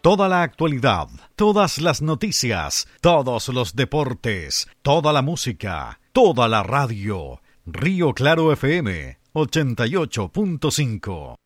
Toda la actualidad, todas las noticias, todos los deportes, toda la música, toda la radio. Río Claro FM 88.5.